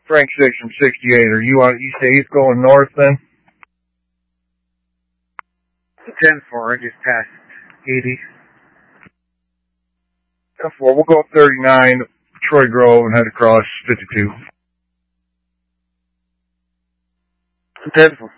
Frank 6 from 68. Are you on East 8th going north then? 10-4, I just passed 80. 10-4, we'll go up 39, Troy Grove, and head across 52. 10-4.